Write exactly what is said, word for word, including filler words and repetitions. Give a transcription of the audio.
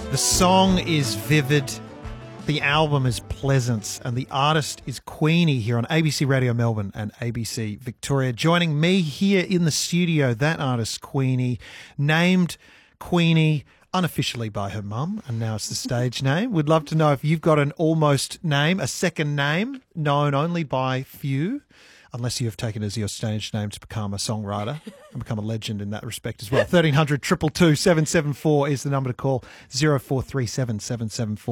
The song is vivid, the album is pleasant, and the artist is Queenie here on A B C Radio Melbourne and A B C Victoria. Joining me here in the studio, that artist Queenie, named Queenie unofficially by her mum, and now it's the stage name. We'd love to know if you've got an almost name, a second name, known only by few, unless you have taken as your stage name to become a songwriter and become a legend in that respect as well. thirteen hundred, two two two, seven seven four is the number to call, zero four three seven, seven seven four